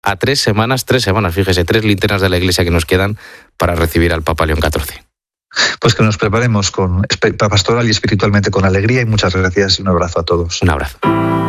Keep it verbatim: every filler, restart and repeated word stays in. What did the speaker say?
a tres semanas, tres semanas, fíjese, tres linternas de la Iglesia que nos quedan para recibir al Papa León catorce. Pues que nos preparemos con pastoral y espiritualmente con alegría, y muchas gracias y un abrazo a todos. Un abrazo.